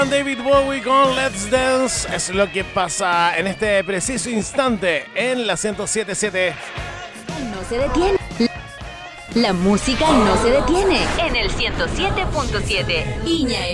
David Bowie con Let's Dance es lo que pasa en este preciso instante en la 107.7. No se detiene. La música no se detiene en el 107.7. Iña